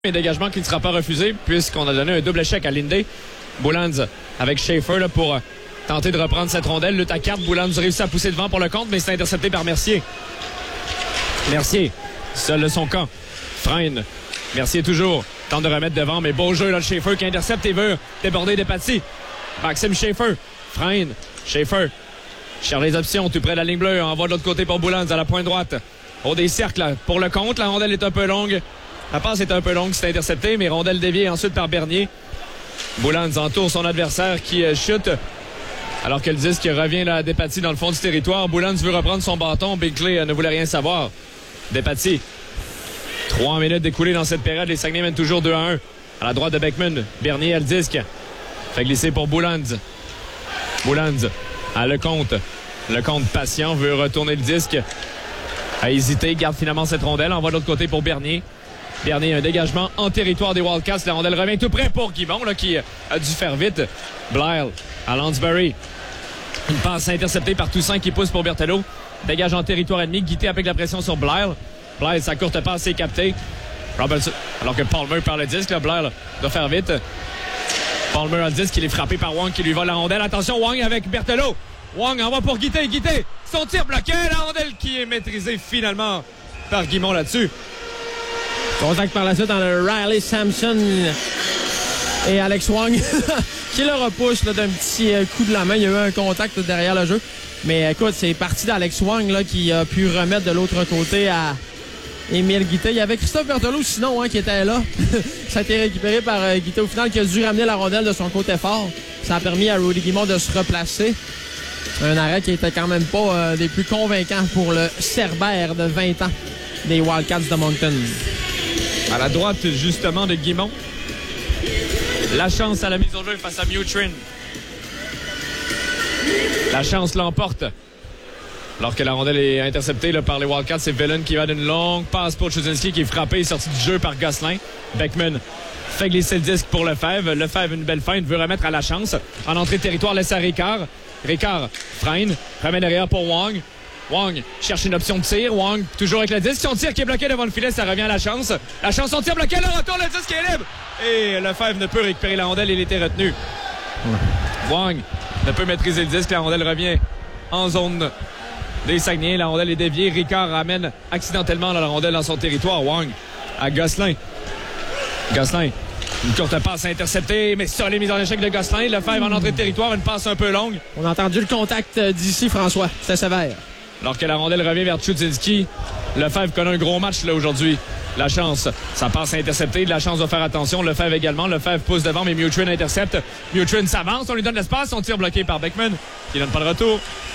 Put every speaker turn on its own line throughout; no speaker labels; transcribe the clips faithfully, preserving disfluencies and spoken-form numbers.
Un dégagement qui ne sera pas refusé puisqu'on a donné un double échec à Lindy. Boulands avec Schaefer là, pour euh, tenter de reprendre cette rondelle. Lutte à quatre. Boulands réussit à pousser devant pour le compte, mais c'est intercepté par Mercier. Mercier, seul de son camp. Freine. Mercier toujours. Tente de remettre devant, mais beau jeu là de Schaefer qui intercepte et veut déborder des Patsy. Maxime Schaefer. Freine. Schaefer. Cherche les options tout près de la ligne bleue. Envoie de l'autre côté pour Boulands à la pointe droite. Au des cercles pour le compte. La rondelle est un peu longue. La passe est un peu longue, c'est intercepté, mais rondelle déviée ensuite par Bernier. Boulands entoure son adversaire qui euh, chute. Alors que le disque revient là, à Despatie dans le fond du territoire. Boulands veut reprendre son bâton. Binkley euh, ne voulait rien savoir. Despatie. Trois minutes d'écoulées dans cette période. Les Saguenay mènent toujours deux à un. À la droite de Beckman. Bernier a le disque. Fait glisser pour Boulands. Boulands à Lecomte. Lecomte patient, veut retourner le disque. A hésité, garde finalement cette rondelle. Envoie de l'autre côté pour Bernier. Bernier, un dégagement en territoire des Wildcats. La rondelle revient tout près pour Guimond, là, qui a dû faire vite. Blyle à Lansbury. Une passe interceptée par Toussaint qui pousse pour Berthelot. Dégage en territoire ennemi. Guité avec la pression sur Blyle. Blyle, sa courte passe est captée. Robertson, alors que Palmer perd le disque. Là, Blyle doit faire vite. Palmer a le disque. Il est frappé par Wang qui lui vole la rondelle. Attention, Wang avec Berthelot. Wang envoie pour Guité. Guité, son tir bloqué. La rondelle qui est maîtrisée finalement par Guimond là-dessus.
Contact par la suite dans le Riley Sampson et Alex Wang qui le repousse là, d'un petit coup de la main. Il y a eu un contact là, derrière le jeu. Mais écoute, c'est parti d'Alex Wang là, qui a pu remettre de l'autre côté à Émile Guité. Il y avait Christophe Berthelot sinon hein, qui était là. Ça a été récupéré par euh, Guité au final qui a dû ramener la rondelle de son côté fort. Ça a permis à Rudy Guimond de se replacer. Un arrêt qui était quand même pas euh, des plus convaincants pour le Cerbère de vingt ans des Wildcats de Moncton.
À la droite, justement, de Guimond. La chance à la mise au jeu face à Mutrin. La chance l'emporte. Alors que la rondelle est interceptée là, par les Wildcats, c'est Velen qui va d'une longue passe pour Chuzinski qui est frappé et sorti du jeu par Gosselin. Beckman fait glisser le disque pour Lefebvre. Lefebvre, une belle feinte, veut remettre à la chance. En entrée de territoire, laisse à Ricard. Ricard freine, remet derrière pour Wang. Wang cherche une option de tir. Wang toujours avec le disque. Son tir qui est bloqué devant le filet, ça revient à la chance. La chance, son tir bloqué, le retour, le disque est libre. Et Lefebvre ne peut récupérer la rondelle, il était retenu. Ouais. Wang ne peut maîtriser le disque, la rondelle revient en zone des Saguenay. La rondelle est déviée. Ricard ramène accidentellement la rondelle dans son territoire. Wang à Gosselin. Gosselin. Une courte passe interceptée, mais sur les mises en échec de Gosselin. Lefebvre en entrée de territoire, une passe un peu longue.
On a entendu le contact d'ici, François. C'était sévère.
Alors que la rondelle revient vers Chuzinski. Lefebvre connaît un gros match là aujourd'hui. La chance, sa passe interceptée. La chance de faire attention. Lefebvre également. Lefebvre pousse devant, mais Mutrin intercepte. Mutrin s'avance. On lui donne l'espace. Son tir bloqué par Beckman, qui donne pas le retour.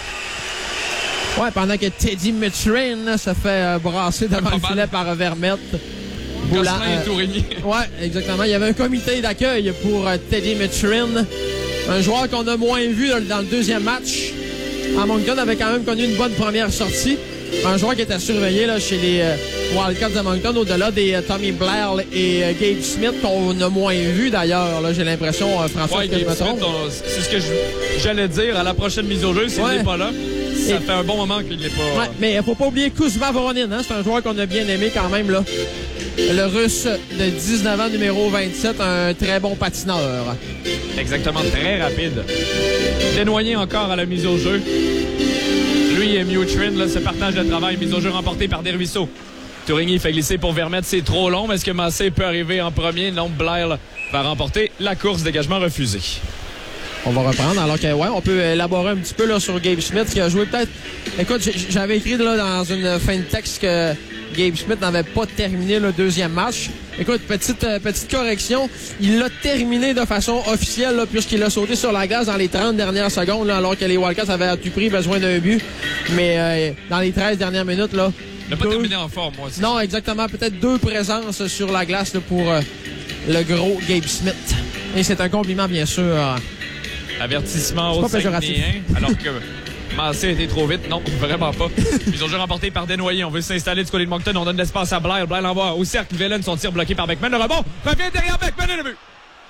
Ouais, pendant que Teddy Mutrin se fait euh, brasser devant le filet par Vermette.
Gosselin euh, et Tourigny.
Ouais, exactement. Il y avait un comité d'accueil pour euh, Teddy Mutrin. Un joueur qu'on a moins vu là, dans le deuxième match. À Moncton avait quand même connu une bonne première sortie. Un joueur qui était surveillé là, chez les euh, Wildcats de Moncton, au-delà des euh, Tommy Blair et euh, Gabe Smith, qu'on a moins vu d'ailleurs. Là, j'ai l'impression, euh, François,
ouais,
que je me trompe.
C'est ce que j'allais dire à la prochaine mise au jeu, s'il n'est
ouais.
pas là. Ça
et...
fait un bon moment qu'il n'est pas...
Ouais, mais il ne faut pas oublier Kuzma Voronin. Hein? C'est un joueur qu'on a bien aimé quand même. Là. Le Russe de dix-neuf ans, numéro vingt-sept, un très bon patineur.
Exactement, très rapide. Desnoyers encore à la mise au jeu. Lui et Mutrin, là, ce partage de travail, mise au jeu remporté par Desruisseaux. Tourigny fait glisser pour Vermette, c'est trop long, mais est-ce que Massé peut arriver en premier? Non, Blair va remporter la course, dégagement refusé.
On va reprendre, alors que ouais, on peut élaborer un petit peu là, sur Gabe Smith, qui a joué peut-être... Écoute, j'avais écrit là, dans une fin de texte que Gabe Smith n'avait pas terminé le deuxième match. Écoute, petite, euh, petite correction, il l'a terminé de façon officielle là, puisqu'il a sauté sur la glace dans les trente dernières secondes, là, alors que les Wildcats avaient à tout prix besoin d'un but. Mais euh, dans les treize dernières minutes, là...
Il n'a pas deux... terminé en forme, moi aussi.
Non, exactement. Peut-être deux présences sur la glace là, pour euh, le gros Gabe Smith. Et c'est un compliment, bien sûr. Euh...
Avertissement au Saguenay, alors que Massé a été trop vite. Non, vraiment pas. Ils ont déjà remporté par Desnoyers. On veut s'installer du côté de Moncton. On donne l'espace à Blair. Blair l'envoie au cercle. Velen, son tir bloqué par Beckman. Le rebond revient derrière Beckman et le but.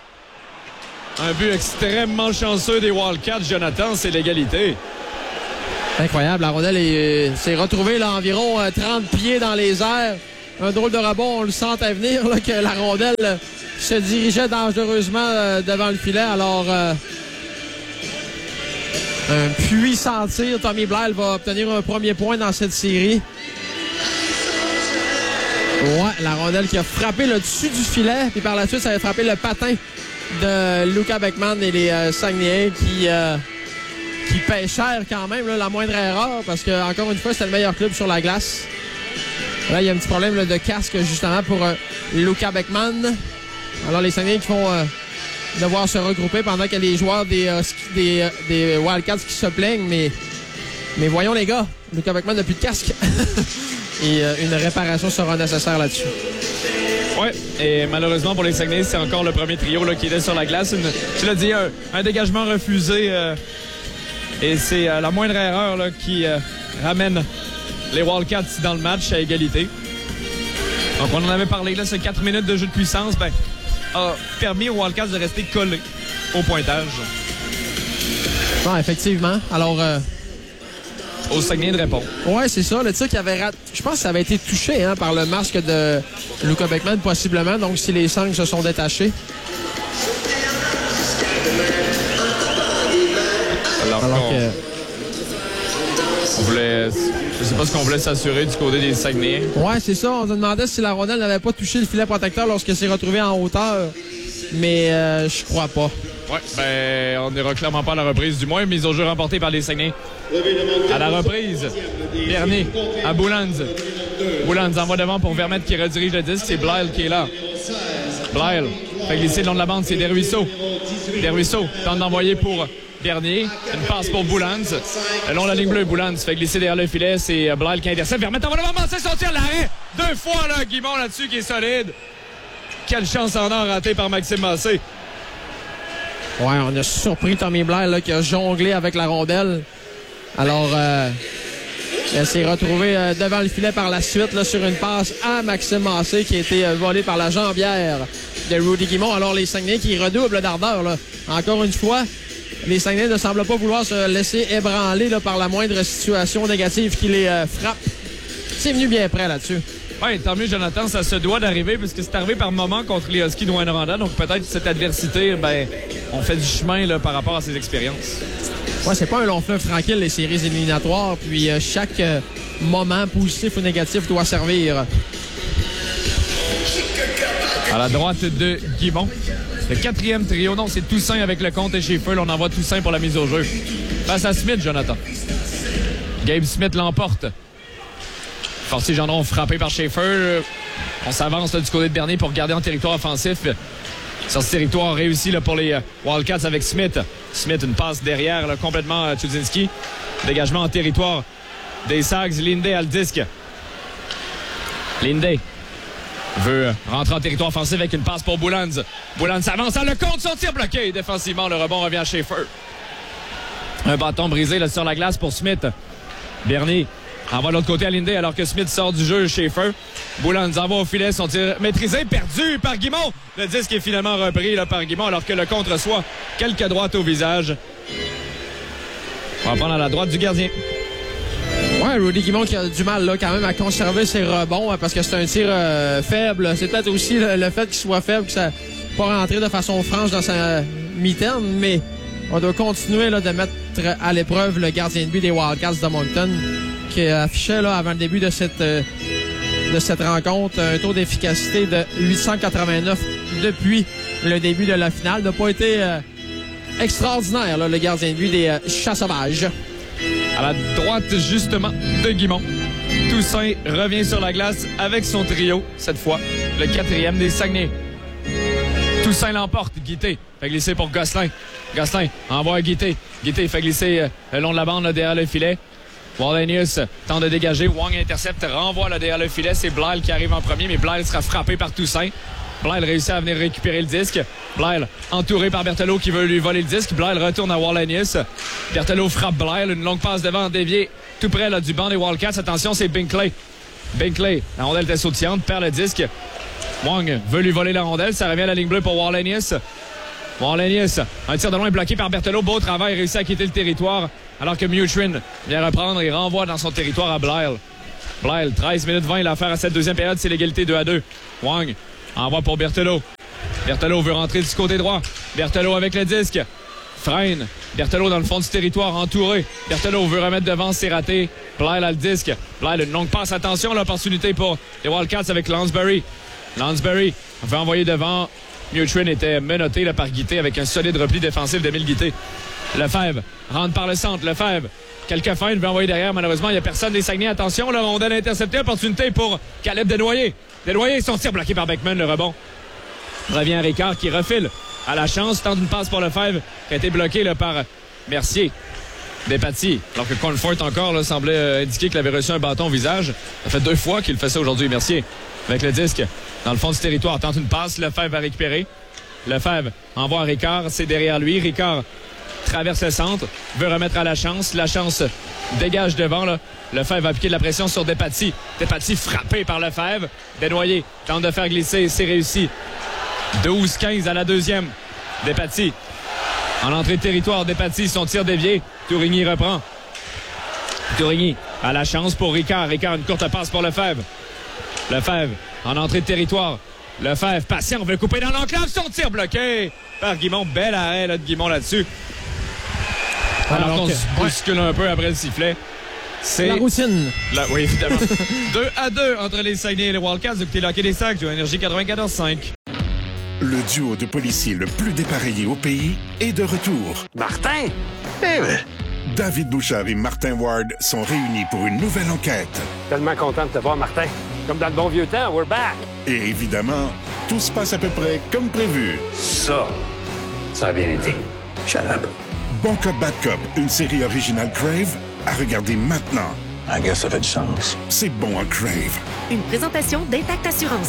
Un but extrêmement chanceux des Wildcats, Jonathan. C'est l'égalité.
Incroyable. La rondelle s'est retrouvée là, environ euh, trente pieds dans les airs. un drôle de rebond. On le sentait venir, là, que la rondelle se dirigeait dangereusement euh, devant le filet. Alors, euh, un puissant tir. Tommy Blyle va obtenir un premier point dans cette série. Ouais, la rondelle qui a frappé le dessus du filet. Puis par la suite, ça a frappé le patin de Luca Beckman et les euh, Saguenayens qui... Euh, qui paie cher quand même, là, la moindre erreur, parce que encore une fois, c'était le meilleur club sur la glace. Là, il y a un petit problème là, de casque, justement, pour euh, Luca Beckman. Alors, les Saguenayens qui vont euh, devoir se regrouper pendant qu'il y a les joueurs des, euh, des, euh, des Wildcats qui se plaignent, mais, mais voyons, les gars, Luca Beckman n'a plus de casque. Et euh, une réparation sera nécessaire là-dessus.
Oui, et malheureusement pour les Saguenayens, c'est encore le premier trio là, qui était sur la glace. Une, tu l'as dit, un, un dégagement refusé... Euh... Et c'est euh, la moindre erreur là, qui euh, ramène les Wildcats dans le match à égalité. Donc, on en avait parlé, là, ce quatre minutes de jeu de puissance ben, a permis aux Wildcats de rester collés au pointage.
Non, effectivement. Alors... Euh...
Au Saguenay de répondre.
Oui, c'est ça. Le tir qui avait raté... Je pense que ça avait été touché hein, par le masque de Luca Beckman, possiblement. Donc, si les cinq se sont détachés.
Alors,
Alors
on,
que...
on voulait... Je sais pas ce qu'on voulait s'assurer du côté des Saguenayens.
Ouais, c'est ça. On se demandait si la rondelle n'avait pas touché le filet protecteur lorsqu'elle s'est retrouvée en hauteur. Mais euh, je crois pas.
Ouais, ben, on n'ira clairement pas à la reprise, du moins. Mise au jeu remportée par les Saguenayens. À la reprise, Bernier à Boulans. Boulans envoie devant pour Vermette qui redirige le disque. C'est Blyle qui est là. Blyle fait glisser le long de la bande. C'est Desruisseaux. Desruisseaux tente d'envoyer pour Bernier. Une passe pour Boulans. Le long de la ligne bleue, Boulans fait glisser derrière le filet. C'est Blyle qui intercepte. Vermette envoie devant. C'est son tir, l'arrêt. Deux fois, là, Guimond là-dessus qui est solide. Quelle chance en or ratée par Maxime Massé.
Ouais, on a surpris Tommy Blyle là, qui a jonglé avec la rondelle. Alors, euh, elle s'est retrouvée euh, devant le filet par la suite là, sur une passe à Maxime Massé qui a été euh, volée par la jambière de Rudy Guimond. Alors, les Saguenayens qui redoublent d'ardeur. Là. Encore une fois, les Saguenayens ne semblent pas vouloir se laisser ébranler là, par la moindre situation négative qui les euh, frappe. C'est venu bien près là-dessus.
Oui, tant mieux, Jonathan, ça se doit d'arriver puisque c'est arrivé par moment contre les Huskies de Rouyn-Noranda. Donc peut-être cette adversité, ben, on fait du chemin là, par rapport à ces expériences.
Ouais, c'est pas un long fleuve tranquille, les séries éliminatoires. Puis euh, chaque euh, moment positif ou négatif doit servir.
À la droite de Guimond. Le quatrième trio, non, c'est Toussaint avec le compte et Schaefer. On envoie Toussaint pour la mise au jeu. Face à Smith, Jonathan. Gabe Smith l'emporte. Fortier Gendron frappé par Schaefer. On s'avance là, du côté de Bernier pour garder en territoire offensif. Sur ce territoire réussi là, pour les Wildcats avec Smith. Smith, une passe derrière, là, complètement euh, Chudzinski. Dégagement en territoire des Sags. Linday à le disque. Linday veut rentrer en territoire offensif avec une passe pour Boulans. Boulans s'avance, le compte, son tir bloqué. Défensivement, le rebond revient à Schaefer. Un bâton brisé là, sur la glace pour Smith. Bernier envoie de l'autre côté à Linday alors que Smith sort du jeu. Schaefer. Boulans envoie au filet son tir maîtrisé, perdu par Guimond. Le disque est finalement repris là, par Guimond alors que le contre reçoit quelques droites au visage. On va prendre à la droite du gardien.
Ouais, Rudy Guimond qui a du mal là, quand même à conserver ses rebonds hein, parce que c'est un tir euh, faible. C'est peut-être aussi le, le fait qu'il soit faible que ça pas rentrer de façon franche dans sa mi-terme, mais on doit continuer là, de mettre à l'épreuve le gardien de but des Wildcats de Moncton qui affichait là, avant le début de cette, euh, de cette rencontre un taux d'efficacité de huit cent quatre-vingt-neuf depuis le début de la finale. N'a pas été euh, extraordinaire là, le gardien de but des euh, Chats Sauvages.
À la droite, justement, de Guimond. Toussaint revient sur la glace avec son trio, cette fois, le quatrième des Saguenay. Toussaint l'emporte. Guité fait glisser pour Gosselin. Gosselin envoie à Guité. Guité fait glisser euh, le long de la bande là, derrière le filet. Wallenius tente de dégager. Wong intercepte, renvoie là, derrière le filet. C'est Blyle qui arrive en premier, mais Blyle sera frappé par Toussaint. Blyle réussit à venir récupérer le disque. Blyle entouré par Berthelot qui veut lui voler le disque. Blyle retourne à Wallenius. Berthelot frappe Blyle. Une longue passe devant déviée tout près là, du banc des Wildcats. Attention, c'est Binkley. Binkley, la rondelle était sautillante, perd le disque. Wong veut lui voler la rondelle. Ça revient à la ligne bleue pour Wallenius. Wallenius, un tir de loin bloqué par Berthelot. Beau travail, réussit à quitter le territoire. Alors que Mutrin vient reprendre et renvoie dans son territoire à Blyle. Blyle, treize minutes vingt, l'affaire à cette deuxième période, c'est l'égalité deux à deux. Wang envoie pour Berthelot. Berthelot veut rentrer du côté droit. Berthelot avec le disque. Freine. Berthelot dans le fond du territoire, entouré. Berthelot veut remettre devant, c'est raté. Blyle a le disque. Blyle, une longue passe. Attention, l'opportunité pour les Wildcats avec Lansbury. Lansbury veut envoyer devant. Mutrin était menotté là, par Guité avec un solide repli défensif d'Émile Guité. Lefebvre rentre par le centre. Lefebvre, quelques feintes, veut envoyer derrière. Malheureusement, il n'y a personne des Saguenay. Attention, la rondelle interceptée. Opportunité pour Caleb Desnoyers. Desnoyers, son tir bloqué par Beckman, le rebond. Revient Ricard qui refile à la chance. Tente une passe pour Lefebvre qui a été bloqué là, par Mercier. Despatie. Alors que Cornfort encore là, semblait euh, indiquer qu'il avait reçu un bâton au visage. Ça fait deux fois qu'il fait ça aujourd'hui, Mercier. Avec le disque dans le fond du territoire. Tente une passe. Lefebvre va récupérer. Lefebvre envoie Ricard. C'est derrière lui. Ricard traverse le centre. Veut remettre à la chance. La chance dégage devant. Là. Lefebvre va appliquer de la pression sur Despatie. Despatie frappé par Lefebvre. Desnoyers tente de faire glisser. C'est réussi. douze quinze à la deuxième. Despatie. En entrée de territoire, Despatie, son tir dévié. Tourigny reprend. Tourigny a la chance pour Ricard. Ricard, une courte passe pour Lefebvre. Lefebvre, en entrée de territoire. Lefebvre, patient, veut couper dans l'enclave. Son tir bloqué par Guimond. Bel arrêt là, de Guimond là-dessus. Alors, Alors qu'on se bouscule un peu après le sifflet. C'est
la routine.
La... Oui, évidemment. deux à deux entre les Saguenay et les Wildcats. Écoutez le hockey des Sacs, du Énergie quatre-vingt-quatorze cinq.
Le duo de policiers le plus dépareillé au pays est de retour.
Martin? Eh ben.
David Bouchard et Martin Ward sont réunis pour une nouvelle enquête.
Tellement content de te voir, Martin. Comme dans le bon vieux temps, we're back.
Et évidemment, tout se passe à peu près comme prévu.
Ça, ça a bien été. Shut up.
Bon Cop, Bad Cop, une série originale Crave, à regarder maintenant.
I guess ça fait du sens.
C'est bon à Crave.
Une présentation d'Intact Assurance.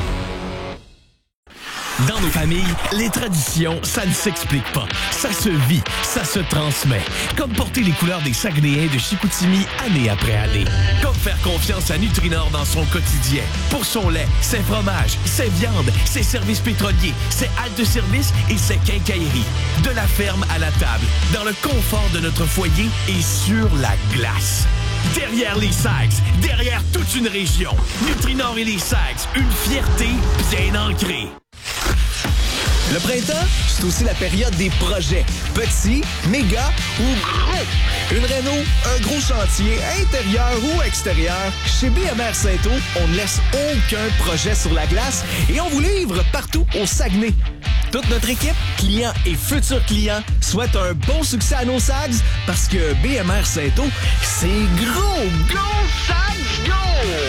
Dans nos familles, les traditions, ça ne s'explique pas. Ça se vit, ça se transmet. Comme porter les couleurs des Saguenayens de Chicoutimi année après année. Comme faire confiance à Nutrinor dans son quotidien. Pour son lait, ses fromages, ses viandes, ses services pétroliers, ses haltes de service et ses quincailleries. De la ferme à la table, dans le confort de notre foyer et sur la glace. Derrière les Sags, derrière toute une région. Nutrinor et les Sags, une fierté bien ancrée.
Le printemps, c'est aussi la période des projets. Petits, méga ou gros. Une réno, un gros chantier, intérieur ou extérieur. Chez B M R Saint-Eau, on ne laisse aucun projet sur la glace et on vous livre partout au Saguenay. Toute notre équipe, clients et futurs clients, souhaite un bon succès à nos Sags parce que B M R Saint-Eau, c'est gros, gros Sags, go!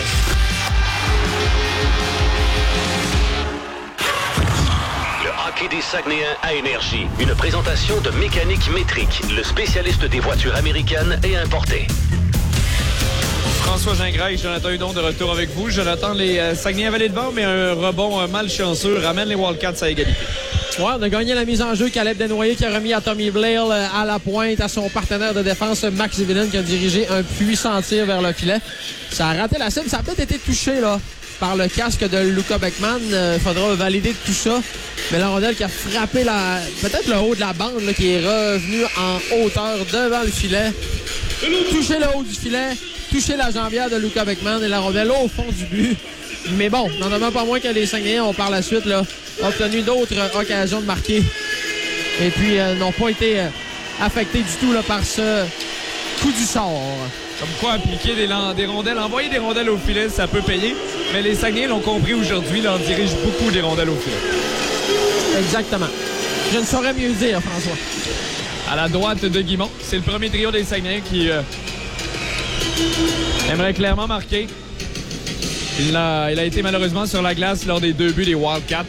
Hockey des Saguenayens à Énergie. Une présentation de Mécanique Métrique, le spécialiste des voitures américaines et importées.
François Gingras et Jonathan Hudon de retour avec vous. Jonathan, les euh, Saguenay avaient devant, mais un rebond euh, malchanceux ramène les Wildcats à égalité.
Ouais, on a gagné la mise en jeu. Caleb Desnoyers qui a remis à Tommy Blair euh, à la pointe, à son partenaire de défense, Max Evelyn, qui a dirigé un puissant tir vers le filet. Ça a raté la cible. Ça a peut-être été touché, là, par le casque de Luca Beckman. Il euh, faudra valider tout ça. Mais la rondelle qui a frappé la, peut-être le haut de la bande, là, qui est revenu en hauteur devant le filet. Touché le haut du filet, touché la jambière de Luca Beckman et la rondelle au fond du but. Mais bon, n'en demeure pas moins que les Saguenayens ont par la suite là, obtenu d'autres euh, occasions de marquer. Et puis euh, n'ont pas été euh, affectés du tout là, par ce coup du sort.
Comme quoi, appliquer des, des rondelles, envoyer des rondelles au filet, ça peut payer. Mais les Saguenayens l'ont compris aujourd'hui, là, on dirige beaucoup des rondelles au filet.
Exactement. Je ne saurais mieux dire, François.
À la droite de Guimond, c'est le premier trio des Saguenayens qui euh, aimerait clairement marquer. Il a, il a été malheureusement sur la glace lors des deux buts des Wildcats.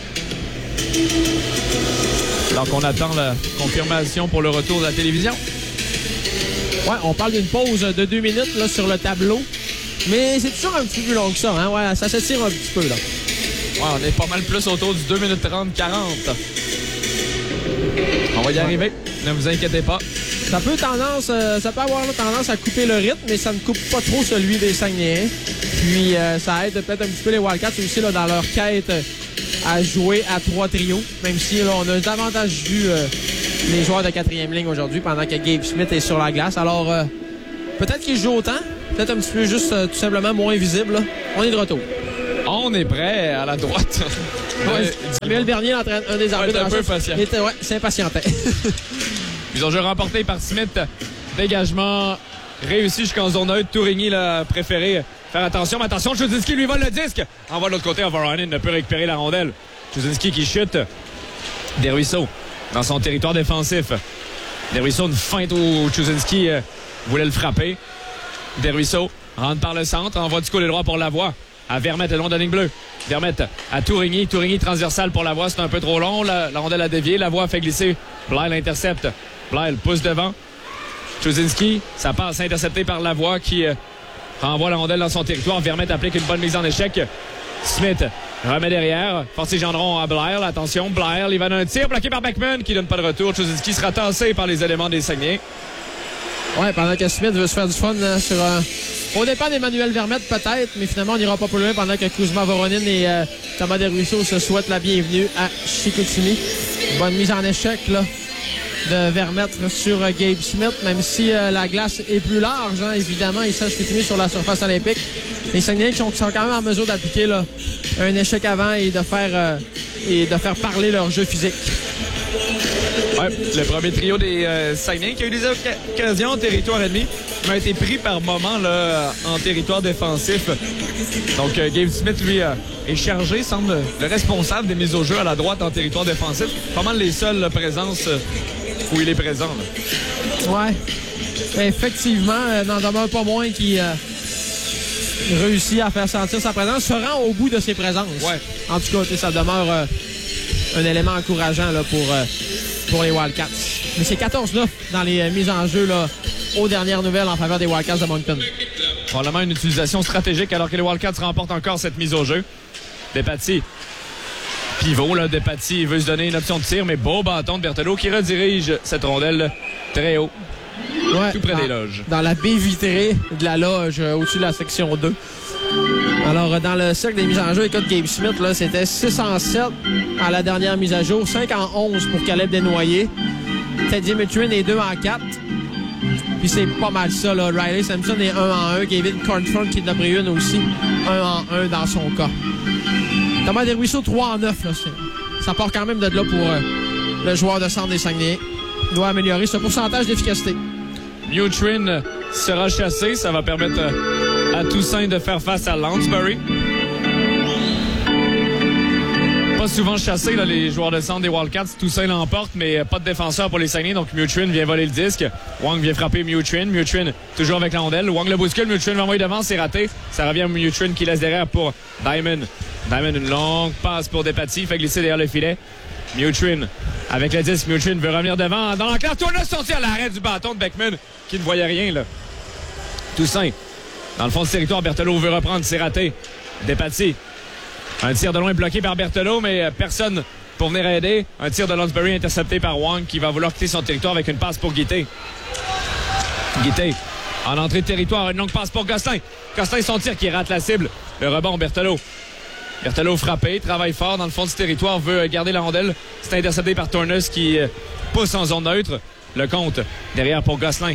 Alors qu'on attend la confirmation pour le retour de la télévision.
Ouais, on parle d'une pause de deux minutes là, sur le tableau. Mais c'est toujours un petit peu plus long que ça. Hein? Ouais, ça s'étire un petit peu. Là.
Ouais, on est pas mal plus autour du deux minutes trente quarante. On va y ouais. arriver. Ne vous inquiétez pas.
Ça peut, tendance, euh, ça peut avoir tendance à couper le rythme, mais ça ne coupe pas trop celui des Saguenayens. Puis euh, ça aide peut-être un petit peu les Wildcats aussi là, dans leur quête à jouer à trois trios. Même si là, on a davantage vu euh, les joueurs de quatrième ligne aujourd'hui pendant que Gabe Smith est sur la glace. Alors, euh, peut-être qu'il joue autant, peut-être un petit peu juste euh, tout simplement moins visible. Là. On est de retour.
On est prêt à la droite.
Ouais, Samuel Bernier, un des arbitres.
Ouais, un peu patient.
Était, ouais, c'est impatienté.
Ils ont jeu remporté par Smith. Dégagement réussi jusqu'en zone neutre. Tourigny l'a préféré faire attention. Mais attention, Chuzinski lui vole le disque. Envoie de l'autre côté, Overainen ne peut récupérer la rondelle. Chuzinski qui chute. Desruisseaux dans son territoire défensif. Desruisseaux, une feinte où Chuzinski euh, voulait le frapper. Desruisseaux rentre par le centre, envoie du côté droit pour Lavoie. À Vermette, le long de la ligne bleue. Vermette à Tourigny. Tourigny transversal pour Lavoie. C'est un peu trop long. La, la rondelle a dévié. Lavoie fait glisser. Blair l'intercepte. Blair le pousse devant. Chuzinski, ça passe intercepté par Lavoie qui euh, renvoie la rondelle dans son territoire. Vermette applique une bonne mise en échec. Smith remet derrière. Forcé Gendron à Blair. Attention, Blair, il va dans un tir bloqué par Beckman qui donne pas de retour. Chuzinski sera tassé par les éléments des Saguenay.
Ouais, pendant que Smith veut se faire du fun là, sur un... Au départ d'Emmanuel Vermette, peut-être, mais finalement, on n'ira pas plus loin pendant que Kuzma Voronin et euh, Thomas Desruisseaux se souhaitent la bienvenue à Chicoutimi. Bonne mise en échec là, de Vermette sur euh, Gabe Smith, même si euh, la glace est plus large, hein, évidemment, ici à Chicoutimi sur la surface olympique. Les Saguenayens sont, sont quand même en mesure d'appliquer là, un échec avant et de faire, euh, et de faire parler leur jeu physique.
Ouais, le premier trio des euh, Saguenay qui a eu des occasions en territoire ennemi, mais a été pris par moment là, en territoire défensif. Donc, euh, Gabe Smith, lui, euh, est chargé, semble le responsable des mises au jeu à la droite en territoire défensif. Pas mal les seules là, présences euh, où il est présent. Là.
Ouais. Ben, effectivement, euh, n'en demeure pas moins qui euh, réussit à faire sentir sa présence, se rend au bout de ses présences.
Ouais.
En tout cas, ça demeure euh, un élément encourageant là, pour... Euh, pour les Wildcats. Mais c'est quatorze neuf dans les euh, mises en jeu là, aux dernières nouvelles en faveur des Wildcats de Moncton.
Probablement une utilisation stratégique alors que les Wildcats remportent encore cette mise au jeu. Despatie. Pivot, là, Despatie veut se donner une option de tir, mais beau bâton de Berthelot qui redirige cette rondelle très haut.
Ouais,
tout près
dans,
des loges.
Dans la baie vitrée de la loge euh, au-dessus de la section deux. Alors, euh, dans le cercle des mises en jeu, écoute, Gabe Smith, là, c'était six en sept à la dernière mise à jour, cinq en onze pour Caleb Desnoyers. Teddy Mitrin est deux en quatre. Puis c'est pas mal ça, là. Riley Sampson est un en un. Gavin Cornford qui en a pris une aussi, un en un dans son cas. Thomas Desruisseaux, trois en neuf. Là, ça part quand même de là pour euh, le joueur de centre des Saguenay. Il doit améliorer ce pourcentage d'efficacité.
Mitrin sera chassé. Ça va permettre euh, à Toussaint de faire face à Lounsbury. Pas souvent chassé, là, les joueurs de centre des Wildcats. Toussaint l'emporte, mais pas de défenseur pour les Saguenay. Donc Mitrin vient voler le disque. Wang vient frapper Mitrin. Mitrin toujours avec la rondelle. Wang le bouscule. Mitrin va envoyer devant. C'est raté. Ça revient à Mitrin qui laisse derrière pour Diamond. Diamond, une longue passe pour Despatie. Fait glisser derrière le filet. Mitrin avec le disque. Mitrin veut revenir devant. Dans l'enclave, tourne son tir à l'arrêt du bâton de Beckman qui ne voyait rien. Là. Toussaint. Dans le fond du territoire, Berthelot veut reprendre. C'est raté. Despatie. Un tir de loin bloqué par Berthelot, mais personne pour venir aider. Un tir de Lounsbury intercepté par Wang qui va vouloir quitter son territoire avec une passe pour Guité. Guité. En entrée de territoire, une longue passe pour Gosselin. Gosselin, son tir qui rate la cible. Le rebond, Berthelot. Berthelot frappé, travaille fort dans le fond du territoire, veut garder la rondelle. C'est intercepté par Tornes qui pousse en zone neutre. Le compte derrière pour Gosselin.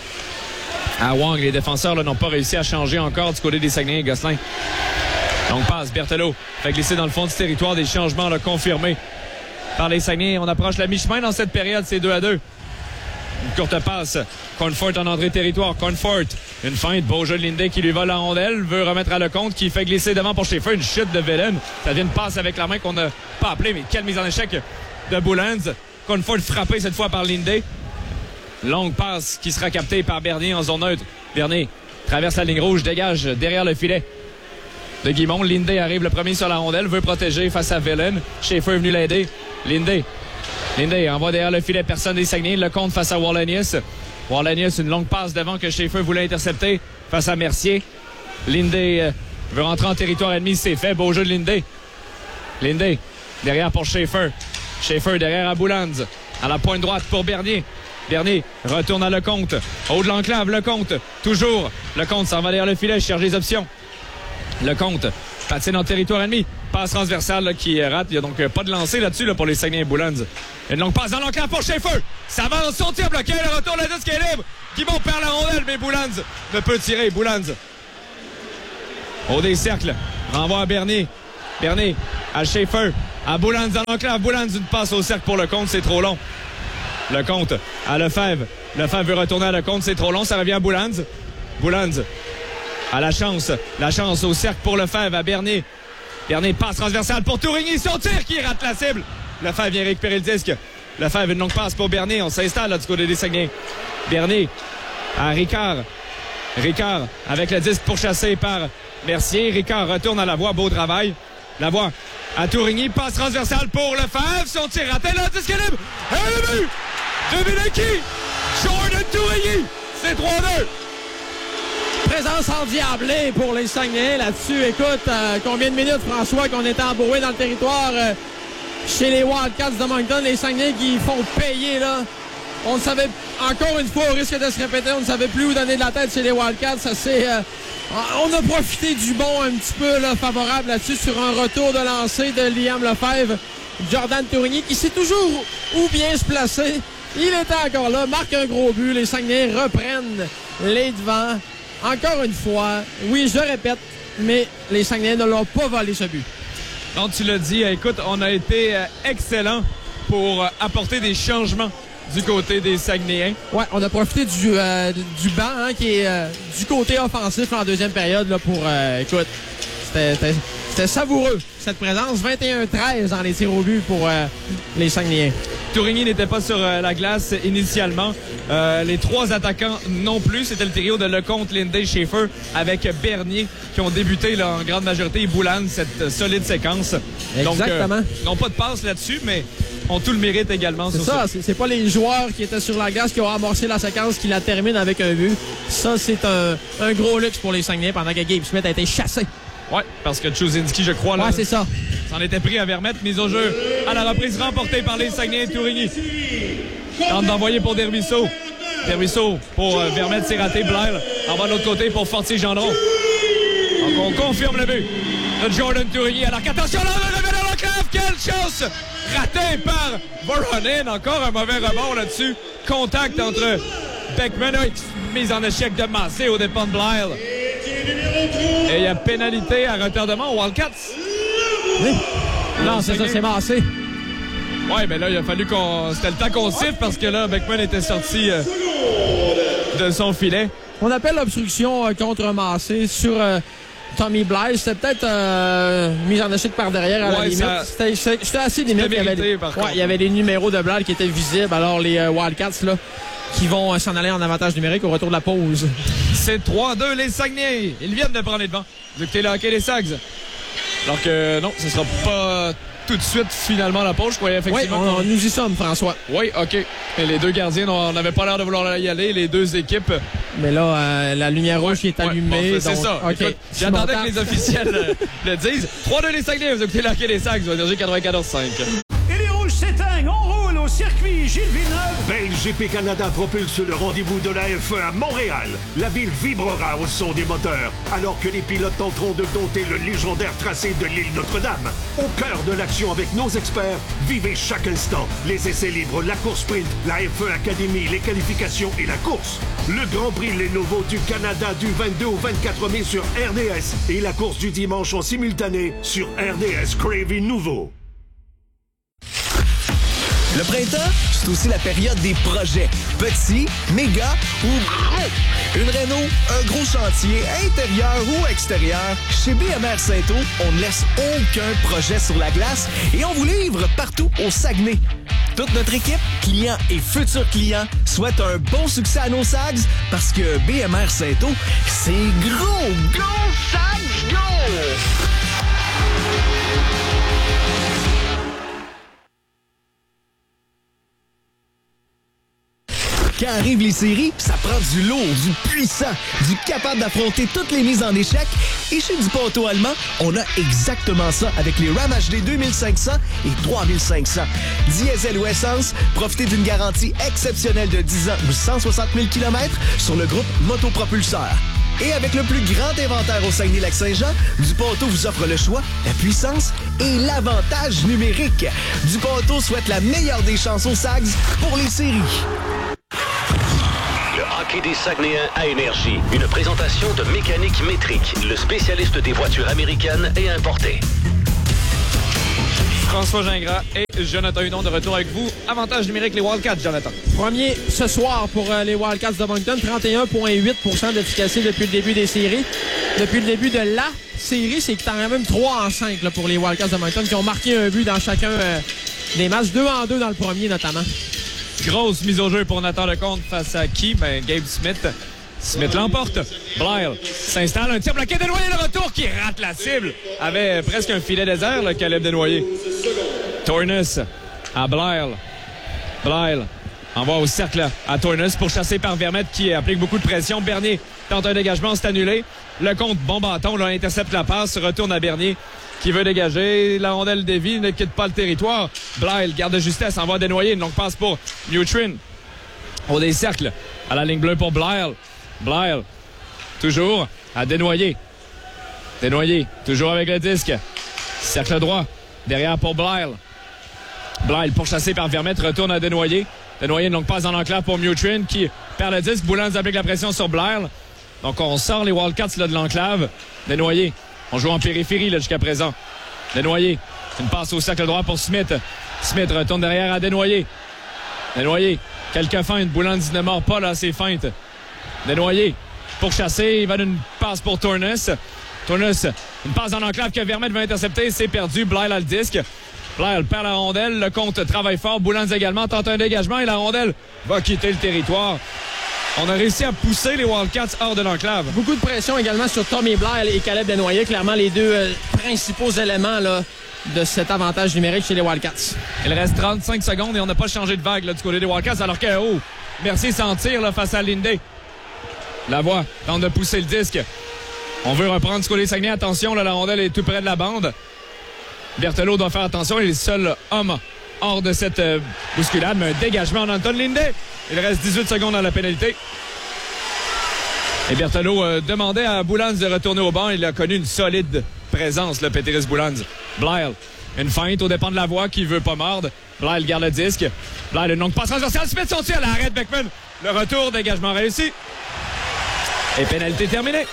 À Wang, les défenseurs là, n'ont pas réussi à changer encore du côté des Saguenay et Gosselin. Donc passe, Berthelot fait glisser dans le fond du territoire, des changements là, confirmés par les Saguenay. On approche la mi-chemin dans cette période, c'est deux à deux. Une courte passe, Cornfort en entrée de territoire, Cornfort, une feinte, beau jeu de Linday qui lui vole la rondelle, veut remettre à Lecomte qui fait glisser devant pour Schaeffer, une chute de Velen. Ça vient une passe avec la main qu'on n'a pas appelée, mais quelle mise en échec de Boulans. Cornfort frappé cette fois par Linday. Longue passe qui sera captée par Bernier en zone neutre. Bernier traverse la ligne rouge, dégage derrière le filet de Guimond. Linday arrive le premier sur la rondelle, veut protéger face à Velen. Schaeffer est venu l'aider. Linday. Linday envoie derrière le filet, personne des Saguenay. Le compte face à Wallenius. Wallenius, une longue passe devant que Schaeffer voulait intercepter face à Mercier. Linday euh, veut rentrer en territoire ennemi, c'est fait. Beau jeu de Linday. Linday, derrière pour Schaeffer. Schaeffer derrière à Boulans. À la pointe droite pour Bernier. Bernier retourne à Lecomte. Haut de l'enclave, Lecomte. Toujours. Lecomte s'en va derrière le filet, cherche des options. Lecomte patine en territoire ennemi. Passe transversale là, qui rate. Il n'y a donc euh, pas de lancer là-dessus là, pour les Saguenay et Boulans. Une longue passe dans l'enclave pour Schaeffer. Ça avance, son tir bloqué. Le retour, le disque est libre. Guimond perd la rondelle, mais Boulans ne peut tirer. Boulans au des cercles. Renvoie à Bernier. Bernier à Schaefer. À Boulans dans l'enclave. Boulans, une passe au cercle pour Lecomte, c'est trop long. Lecomte à Lefebvre. Lefebvre veut retourner à Lecomte, c'est trop long. Ça revient à Boulans. Boulans à la chance. La chance au cercle pour Lefebvre à Bernier. Bernier passe transversale pour Tourigny. Son tir qui rate la cible. Lefebvre vient récupérer le disque. Lefebvre, une longue passe pour Bernier. On s'installe là du côté des Saguenay. Bernier à Ricard. Ricard avec le disque pourchassé par Mercier. Ricard retourne à Lavoie. Beau travail. Lavoie à Tourigny. Passe transversale pour Lefebvre. Son tir raté. Là, disque libre. Et le but! Devinez qui? Jordan Tourigny. C'est trois deux.
Présence endiablée pour les Saguenayens là-dessus. Écoute, euh, combien de minutes, François, qu'on était embrouillé dans le territoire euh, chez les Wildcats de Moncton. Les Saguenayens qui font payer, là. On ne savait, encore une fois, au risque de se répéter, on ne savait plus où donner de la tête chez les Wildcats. Ça c'est, euh, on a profité du bon un petit peu là, favorable là-dessus sur un retour de lancer de Liam Lefebvre. Jordan Tourigny qui sait toujours où bien se placer. Il était encore là, marque un gros but. Les Saguenayens reprennent les devants. Encore une fois, oui, je répète, mais les Saguenayens ne l'ont pas volé ce but.
Donc, tu l'as dit, écoute, on a été excellent pour apporter des changements du côté des Saguenayens.
Ouais, on a profité du, euh, du banc hein, qui est euh, du côté offensif en deuxième période là, pour, euh, écoute, c'était, c'était savoureux cette présence. vingt et un treize dans les tirs au but pour euh, les Saguenayens.
Tourigny n'était pas sur euh, la glace initialement. Euh, les trois attaquants non plus. C'était le trio de Lecomte, Linday, Schaefer avec Bernier qui ont débuté là, en grande majorité et Boulans, cette euh, solide séquence.
Exactement.
Donc, euh, n'ont pas de passe là-dessus, mais ont tout le mérite également.
C'est
sur
ça,
ça.
C'est, c'est pas les joueurs qui étaient sur la glace qui ont amorcé la séquence qui la terminent avec un but. Ça, c'est un, un gros luxe pour les Saguenayens pendant que Gabe Smith a été chassé.
Oui, parce que Chuzinski, je crois, là,
ouais, c'est ça.
s'en était pris à Vermette. Mise au jeu à la reprise remportée par les Saguenayens de Tourigny. Tente d'envoyer pour Dervisseau. Dervisseau pour euh, Vermette, c'est raté. Blair envoie de l'autre côté pour Fortier-Gendron. Donc on confirme le but de Jordan Tourigny. Alors qu'attention, là, on revient dans l'enclave. Quelle chance! Raté par Voronin. Encore un mauvais rebond là-dessus. Contact entre Beckman, mise en échec de Massé au dépend de Blair. Et il y a pénalité à retardement aux Wildcats.
Oui. Non, c'est ça, c'est Massé.
Ouais, mais là, il a fallu qu'on... C'était le temps qu'on siffle parce que là, Beckman était sorti euh, de son filet.
On appelle l'obstruction euh, contre Massé sur euh, Tommy Blair. C'était peut-être euh, mise en échec par derrière à
ouais,
la limite.
Ça...
C'était, c'était, c'était assez limite.
C'était mérité,
il y avait,
par
ouais,
contre.
il y avait les numéros de Blair qui étaient visibles. Alors, les euh, Wildcats, là, qui vont euh, s'en aller en avantage numérique au retour de la pause.
C'est trois deux, les Saguenay. Ils viennent de prendre les devants. Du côté là, hockey, les Sags. Alors que non, ce sera pas tout de suite finalement la pause. Je croyais effectivement.
Oui, on, on nous y sommes, François.
Oui, OK. Mais les deux gardiens, on n'avait pas l'air de vouloir y aller. Les deux équipes.
Mais là, euh, la lumière rouge qui est allumée.
Ouais, bon, c'est
donc,
ça.
Okay.
Écoute, j'attendais que les officiels euh, le disent. trois deux, les Saguenay. Vous écoutez l'hockey, les Sags. Énergie quatre-vingt-quatorze cinq.
Et les rouges s'éteignent. On roule au circuit Gilles Villeneuve.
B G P Canada propulse le rendez-vous de la F un à Montréal. La ville vibrera au son des moteurs, alors que les pilotes tenteront de dompter le légendaire tracé de l'île Notre-Dame. Au cœur de l'action avec nos experts, vivez chaque instant. Les essais libres, la course sprint, la F un Academy, les qualifications et la course. Le Grand Prix Lenovo du Canada du vingt-deux au vingt-quatre mai sur R D S et la course du dimanche en simultané sur R D S Crave Nouveau.
Le printemps, c'est aussi la période des projets. Petits, méga ou gros. Une réno, un gros chantier, intérieur ou extérieur. Chez B M R Saint-Eau, on ne laisse aucun projet sur la glace et on vous livre partout au Saguenay. Toute notre équipe, clients et futurs clients, souhaite un bon succès à nos Sags parce que B M R Saint-Eau, c'est gros, gros Sags, go! Quand arrivent les séries, ça prend du lourd, du puissant, du capable d'affronter toutes les mises en échec. Et chez Duponto Allemand, on a exactement ça avec les Ram H D deux mille cinq cents et trois mille cinq cents. Diesel ou essence, profitez d'une garantie exceptionnelle de dix ans ou cent soixante mille kilomètres sur le groupe Motopropulseur. Et avec le plus grand inventaire au Saguenay-Lac-Saint-Jean, Duponto vous offre le choix, la puissance et l'avantage numérique. Duponto souhaite la meilleure des chances aux Sags pour les séries.
Le hockey hockey des Saguenayens à Énergie. Une présentation de Mécanique Métrique, le spécialiste des voitures américaines et importées.
François Gingras et Jonathan Hudon de retour avec vous. Avantage numérique, les Wildcats, Jonathan.
Premier ce soir pour euh, les Wildcats de Moncton. trente et un virgule huit pour cent d'efficacité depuis le début des séries. Depuis le début de la série, c'est quand même trois en cinq là, pour les Wildcats de Moncton qui ont marqué un but dans chacun euh, des matchs. deux en deux dans le premier, notamment.
Grosse mise au jeu pour Nathan Lecomte face à qui? Ben, Gabe Smith. Smith l'emporte. Blyle s'installe. Un tir bloqué. Desnoyers, le retour qui rate la cible. Avait presque un filet désert, le Caleb Desnoyers. Tornes à Blyle. Blyle envoie au cercle à Tornes pour chasser par Vermette qui applique beaucoup de pression. Bernier tente un dégagement, c'est annulé. Lecomte, bon bâton, là, intercepte la passe, retourne à Bernier qui veut dégager. La rondelle dévie, ne quitte pas le territoire. Blyle, garde de justesse, envoie Desnoyers. Une longue passe pour Newtrin. Au des cercles à la ligne bleue pour Blyle. Blyle, toujours à Desnoyers. Desnoyers, toujours avec le disque. Cercle droit, derrière pour Blyle. Blyle, pourchassé par Vermette, retourne à Desnoyers. Desnoyers, une longue passe dans l'enclave pour Newtrin qui perd le disque. Boulans applique la pression sur Blyle. Donc on sort les Wildcats là, de l'enclave. Desnoyers, on joue en périphérie là, jusqu'à présent. Desnoyers, une passe au cercle droit pour Smith. Smith retourne derrière à Desnoyers. Desnoyers, quelques feintes. Boulans ne mord pas là, ses feintes. Desnoyers, pour chasser, il va d'une passe pour Tornes. Tornes, une passe dans l'enclave que Vermette va intercepter, c'est perdu. Blyle a le disque. Blyle perd la rondelle, le compte travaille fort. Boulans également tente un dégagement et la rondelle va quitter le territoire. On a réussi à pousser les Wildcats hors de l'enclave.
Beaucoup de pression également sur Tommy Blyle et Caleb Desnoyers, clairement les deux euh, principaux éléments là, de cet avantage numérique chez les Wildcats.
Il reste trente-cinq secondes et on n'a pas changé de vague là, du côté des Wildcats, alors que, oh, Mercier s'en tire là, face à Linday. Lavoie tente de pousser le disque. On veut reprendre du côté des Saguenay. Attention, là, la rondelle est tout près de la bande. Berthelot doit faire attention. Il est le seul homme hors de cette euh, bousculade. Mais un dégagement d'Anton Linday. Il reste dix-huit secondes dans la pénalité. Et Berthelot euh, demandait à Boulans de retourner au banc. Il a connu une solide présence, le Péteris Boulans. Blyle, une feinte au dépend de Lavoie qui veut pas mordre. Blyle garde le disque. Blyle, une longue passe transversale. Smith son tir. L'arrêt de Beckman. Le retour, dégagement réussi. Et pénalité terminée.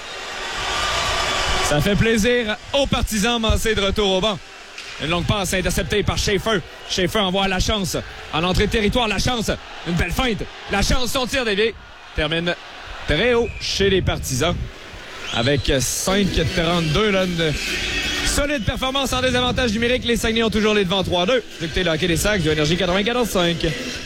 Ça fait plaisir aux partisans Massé de retour au banc. Une longue passe interceptée par Schaefer. Schaefer envoie la chance. En entrée de territoire, la chance. Une belle feinte. La chance, son tir dévié. Termine très haut chez les partisans. Avec cinq trente-deux. Là, une solide performance en désavantage numérique. Les Saguenay ont toujours les devants trois deux. Vous écoutez le hockey des Sacs de Énergie quatre-vingt-quatorze cinq.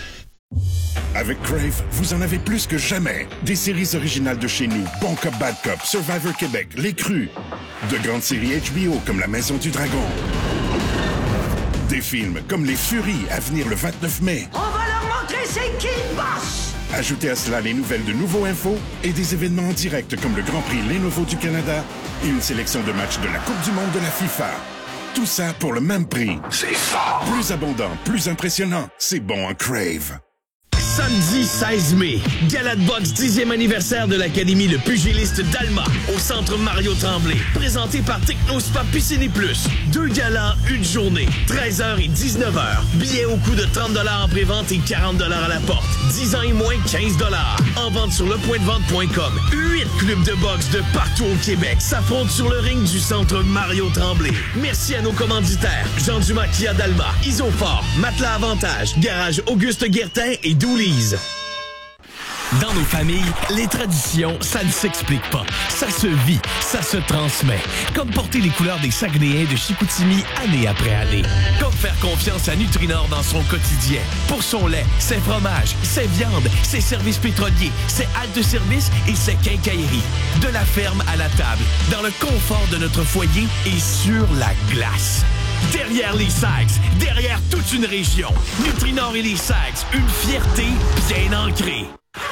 Avec Crave, vous en avez plus que jamais. Des séries originales de chez nous, Bon Cop, Bad Cop, Survivor Québec, Les Crus. De grandes séries H B O comme La Maison du Dragon. Des films comme Les Furies à venir le vingt-neuf mai.
On va leur montrer c'est qui le boss!
Ajoutez à cela les nouvelles de Nouveau Info et des événements en direct comme le Grand Prix Lenovo du Canada et une sélection de matchs de la Coupe du Monde de la FIFA. Tout ça pour le même prix.
C'est fort!
Plus abondant, plus impressionnant. C'est bon en Crave.
Samedi seize mai, Gala de boxe dixième anniversaire de l'Académie Le Pugiliste d'Alma au Centre Mario Tremblay. Présenté par Technospa Piscine et Plus. Deux galas, une journée, treize heures et dix-neuf heures. Billets au coût de trente dollars en pré-vente et quarante dollars à la porte. dix ans et moins, quinze dollars. En vente sur le point de vente point com. Huit clubs de boxe de partout au Québec s'affrontent sur le ring du Centre Mario Tremblay. Merci à nos commanditaires. Jean Dumas Kia d'Alma, Isofort, Matelas Avantage, Garage Auguste Guertin et Doulise.
Dans nos familles, les traditions, ça ne s'explique pas. Ça se vit, ça se transmet. Comme porter les couleurs des Saguenayens de Chicoutimi année après année. Comme faire confiance à Nutrinor dans son quotidien. Pour son lait, ses fromages, ses viandes, ses services pétroliers, ses haltes de service et ses quincailleries. De la ferme à la table, dans le confort de notre foyer et sur la glace. Derrière les Sags, derrière toute une région. Nutrinor et les Sags, une fierté bien ancrée.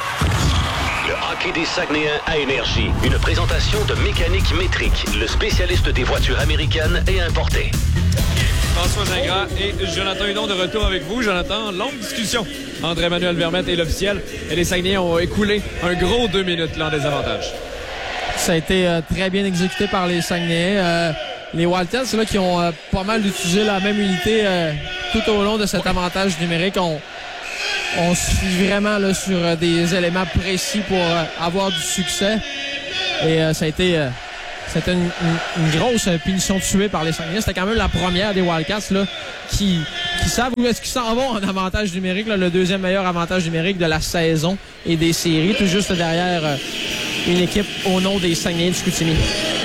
Le hockey des Saguenayens à Énergie. Une présentation de Mécanique Métrique, le spécialiste des voitures américaines et importées.
François Gingras et Jonathan Hudon de retour avec vous. Jonathan, longue discussion entre Emmanuel Vermette et l'officiel. Et les Saguenayens ont écoulé un gros deux minutes là en désavantage.
Ça a été euh, très bien exécuté par les Saguenayens. Euh, les Wildcats, c'est là qui ont euh, pas mal utilisé la même unité euh, tout au long de cet avantage numérique. On, on se fie vraiment là, sur euh, des éléments précis pour euh, avoir du succès. Et euh, ça a été... Euh, C'était une, une, une grosse punition tuée par les Saguenay. C'était quand même la première des Wildcats là, qui, qui savent où est-ce qu'ils s'en vont en avantage numérique. Là, le deuxième meilleur avantage numérique de la saison et des séries, tout juste derrière euh, une équipe au nom des Saguenay de Chicoutimi.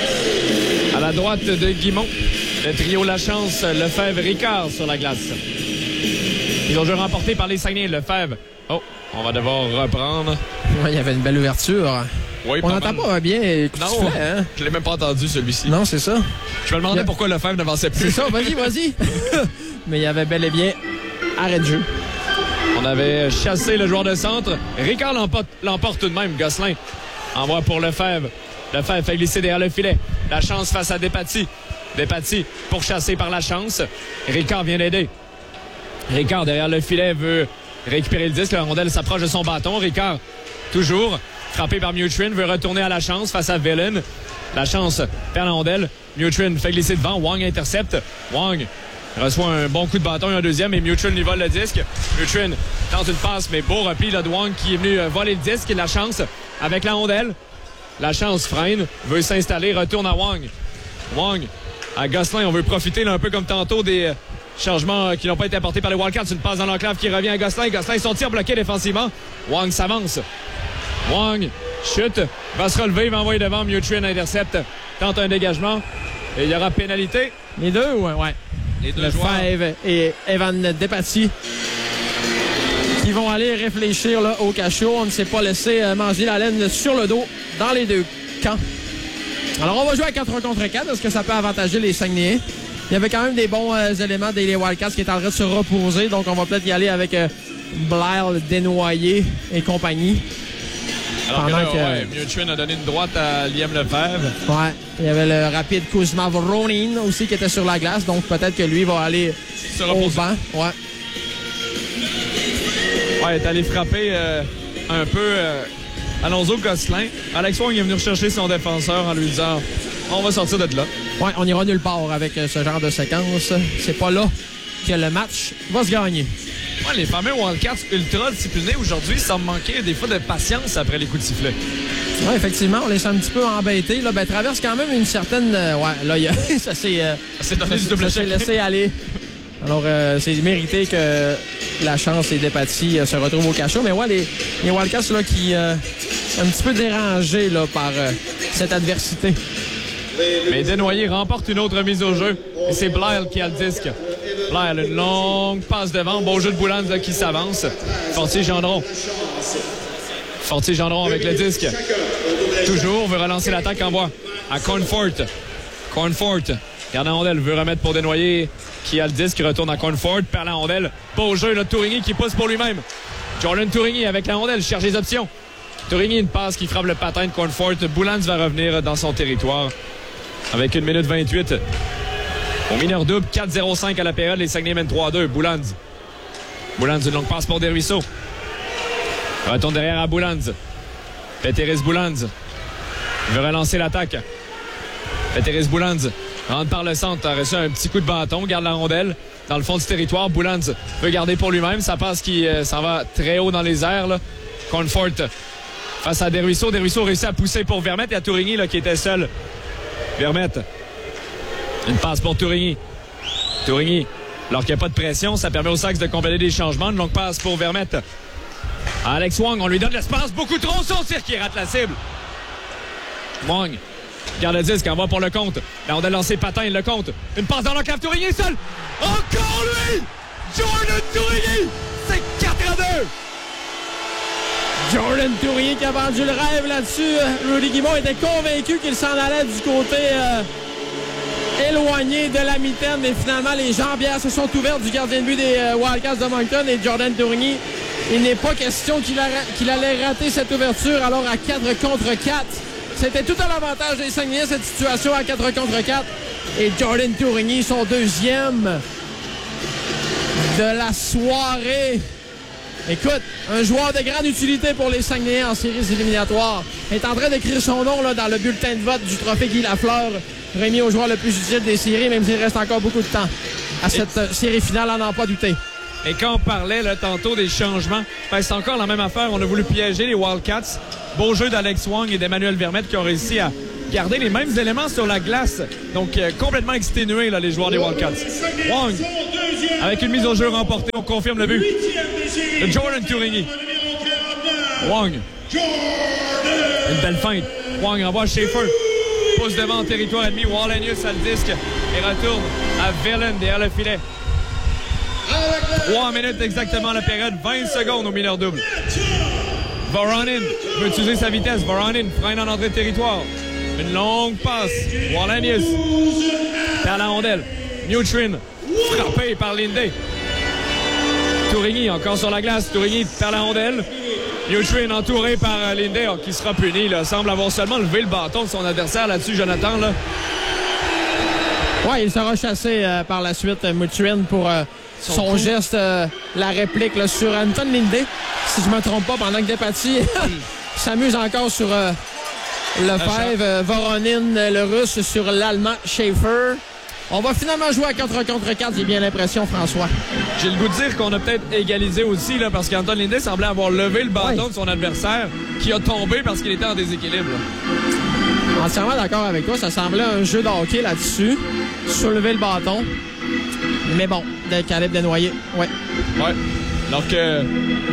À la droite de Guimont, le trio Lachance, Lefebvre, Ricard sur la glace. Ils ont jeu remporté par les Saguenay. Lefebvre. Oh, on va devoir reprendre.
Ouais, il y avait une belle ouverture.
Oui,
on n'entend pas bien. Écoute,
non,
tu fais, hein?
Je l'ai même pas entendu, celui-ci.
Non, c'est ça.
Je me demandais
a...
pourquoi Lefebvre n'avançait plus.
C'est ça, vas-y, vas-y. Mais il y avait bel et bien arrêt de jeu.
On avait chassé le joueur de centre. Ricard l'emporte, l'emporte tout de même. Gosselin envoie pour Lefebvre. Lefebvre fait glisser derrière le filet. La chance face à Despatie. Despatie pour chasser par la chance. Ricard vient d'aider. Ricard derrière le filet veut récupérer le disque. La rondelle s'approche de son bâton. Ricard toujours frappé par Mutrin, veut retourner à la chance face à Villain. La chance perd la rondelle. Mutrin fait glisser devant. Wang intercepte. Wang reçoit un bon coup de bâton et un deuxième et Mutrin lui vole le disque. Mutrin tente une passe, mais beau repli là, de Wang qui est venu voler le disque et la chance avec la rondelle. La chance freine, veut s'installer, retourne à Wang. Wang à Gosselin, on veut profiter là, un peu comme tantôt des changements qui n'ont pas été apportés par les Wildcats. Une passe dans l'enclave qui revient à Gosselin. Gosselin, son tir bloqué défensivement. Wang s'avance. Wang chute, va se relever, va envoyer devant. Mutrin intercepte, tente un dégagement. Et il y aura pénalité.
Les deux, ouais. ouais.
Les deux
le Lefebvre et Evan Despatie qui vont aller réfléchir là, au cachot. On ne s'est pas laissé euh, manger la laine sur le dos dans les deux camps. Alors, on va jouer à quatre contre quatre. Est-ce que ça peut avantager les Saguenayens? Il y avait quand même des bons euh, éléments des Wildcats qui étaient en train de se reposer. Donc, on va peut-être y aller avec euh, Blair, Desnoyers et compagnie.
Alors que là, que, ouais, Mutrin a donné une droite à Liam Lefebvre.
Ouais. Il y avait le rapide Kuzma Voronin aussi qui était sur la glace. Donc, peut-être que lui va aller au banc. Ouais.
Ouais, il est allé frapper euh, un peu euh, Alonso Gosselin. Alex Wang est venu rechercher son défenseur en lui disant « On va sortir de là. »
Ouais, on ira nulle part avec euh, ce genre de séquence. C'est pas là que le match va se gagner.
Ouais, les fameux Wildcats ultra disciplinés aujourd'hui, ça me manquait des fois de patience après les coups de sifflet.
Oui, effectivement, on les sent un petit peu embêtés. Là, ben, traverse quand même une certaine... Euh, ouais, là, y a, ça s'est euh, laissé aller. Alors, euh, c'est mérité que la chance et Despatie euh, se retrouvent au cachot. Mais ouais, les, les Wildcats là, qui euh, sont un petit peu dérangés là, par euh, cette adversité.
Mais Desnoyers remporte une autre mise au jeu. Et c'est Blair qui a le disque. Blair, une longue passe devant. Beau jeu de Boulans là, qui s'avance. Fortier-Gendron. Fortier-Gendron avec le disque. Toujours veut relancer l'attaque en bois. À Cornfort. Cornfort. Garde la rondelle. Veut remettre pour Desnoyers qui a le disque. Retourne à Cornfort. Perd la rondelle. Beau jeu de Tourigny qui pousse pour lui-même. Jordan Tourigny avec la rondelle. Cherche les options. Tourigny, une passe qui frappe le patin de Cornfort. Boulans va revenir dans son territoire. Avec une minute vingt-huit. Au mineur double, quatre zéro cinq à la période. Les Saguenay mènent trois deux. Boulans. Boulans, une longue passe pour Desruisseaux. Retourne derrière à Boulans. Péteris Boulans. Il veut relancer l'attaque. Péteris Boulans rentre par le centre. A reçu un petit coup de bâton. Garde la rondelle dans le fond du territoire. Boulans veut garder pour lui-même. Ça passe qui euh, s'en va très haut dans les airs. Là. Cornfort face à Desruisseaux. Desruisseaux réussit à pousser pour Vermette et à Tourigny là, qui était seul. Vermette. Une passe pour Tourigny. Tourigny. Alors qu'il n'y a pas de pression, ça permet aux Sags de compléter des changements. Une longue passe pour Vermette. À Alex Wang, on lui donne l'espace. Beaucoup trop, son tir qui rate la cible. Wang garde le disque, envoie pour le compte. Là, on a lancé Patin, il le compte. Une passe dans l'enclave, Tourigny seul. Encore lui! Jordan Tourigny! C'est quatre à deux!
Jordan Tourigny qui a vendu le rêve là-dessus. Rudy Guimont était convaincu qu'il s'en allait du côté euh, éloigné de la mitaine, mais finalement les jambières se sont ouvertes du gardien de but des euh, Wildcats de Moncton et Jordan Tourigny. Il n'est pas question qu'il, a, qu'il allait rater cette ouverture. Alors à quatre contre quatre, c'était tout à l'avantage des Saguenayens cette situation à quatre contre quatre. Et Jordan Tourigny, son deuxième de la soirée. Écoute, un joueur de grande utilité pour les Saguenayens en séries éliminatoires est en train d'écrire son nom là, dans le bulletin de vote du trophée Guy Lafleur, remis au joueur le plus utile des séries, même s'il reste encore beaucoup de temps à cette Et... série finale, à n'en pas douter.
Et quand on parlait là, tantôt des changements, ben, c'est encore la même affaire. On a voulu piéger les Wildcats. Beau jeu d'Alex Wong et d'Emmanuel Vermette qui ont réussi à garder les mêmes éléments sur la glace. Donc, euh, complètement exténués, là, les joueurs des Wildcats. Wong, avec une mise au jeu remportée, on confirme le but de Jordan Tourigny. Wong. Une belle feinte. Wong envoie Schaefer. Pousse devant en territoire ennemi. Wallenius a le disque et retourne à Verland derrière le filet. Trois minutes exactement la période. vingt secondes au mineur double. Voronin veut utiliser sa vitesse. Voronin freine en entrée de territoire. Une longue passe. Wallenius perd la rondelle. Nutrin frappé par Linday. Tourigny encore sur la glace. Tourigny perd la rondelle. Nutrin entouré par Linday oh, qui sera puni. Là. Semble avoir seulement levé le bâton de son adversaire là-dessus, Jonathan. Là.
Ouais, il sera chassé euh, par la suite, euh, Nutrin, pour euh, son, son geste, euh, la réplique là, sur Anton Linday. Si je ne me trompe pas, pendant que Despatie s'amuse encore sur euh, Lefebvre, euh, Voronin, euh, le russe, sur l'allemand Schaefer. On va finalement jouer à quatre contre quatre, j'ai bien l'impression, François.
J'ai le goût de dire qu'on a peut-être égalisé aussi, là, parce qu'Anton Linday semblait avoir levé le bâton ouais. de son adversaire, qui a tombé parce qu'il était en déséquilibre. Là.
Entièrement d'accord avec toi, ça semblait un jeu de hockey là-dessus. Soulever le bâton. Mais bon, de Caleb Desnoyers, ouais.
Ouais. Alors que...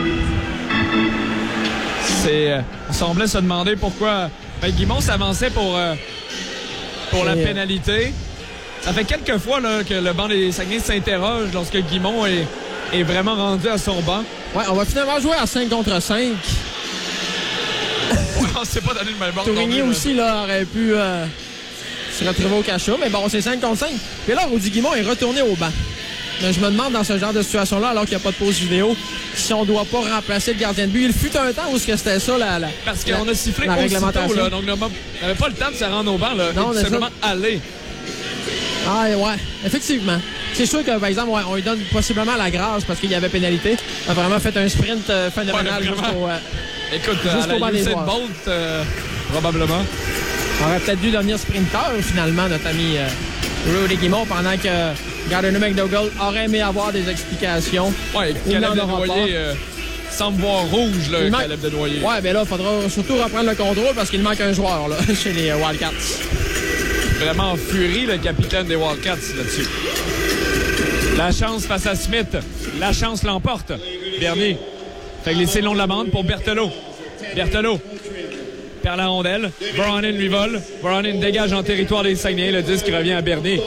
C'est... Euh, on semblait se demander pourquoi... Ben, Guimont s'avançait pour, euh, pour la Et pénalité. Ça fait quelques fois là, que le banc des Saguenay s'interroge lorsque Guimont est, est vraiment rendu à son banc.
Ouais, on va finalement jouer à cinq contre cinq.
Ouais, on s'est pas donné le même bord.
Tourigny aussi là, aurait pu euh, se retrouver au cachot, mais bon, c'est cinq contre cinq. Puis là, Rudy Guimont est retourné au banc. Mais je me demande dans ce genre de situation-là, alors qu'il n'y a pas de pause vidéo, si on ne doit pas remplacer le gardien de but. Il fut un temps où c'était ça la, la
Parce qu'on a sifflé la réglementation. Là, donc on n'avait pas le temps de se rendre au banc. Là, non, on simplement aller.
Ah ouais, effectivement. C'est sûr que, par exemple, ouais, on lui donne possiblement la grâce parce qu'il y avait pénalité. On a vraiment fait un sprint euh, phénoménal ouais, jusqu'au euh,
Écoute, jusqu'au banc des joueurs. Bolt, euh, probablement.
On aurait peut-être dû devenir sprinter, finalement, notre ami euh, Rudy Guimont, pendant que Gardner McDougall aurait aimé avoir des explications.
Ouais, Caleb Desnoyers euh, semble voir rouge, là, manque... Caleb Desnoyers.
Ouais, mais là, il faudra surtout reprendre le contrôle parce qu'il manque un joueur là, chez les Wildcats.
Vraiment en furie, le capitaine des Wildcats là-dessus. La chance face à Smith. La chance l'emporte. Bernier fait glisser le long de la bande pour Berthelot. Berthelot perd la rondelle. Voronin lui vole. Voronin dégage en territoire des Saguenay. Le disque revient à Bernier.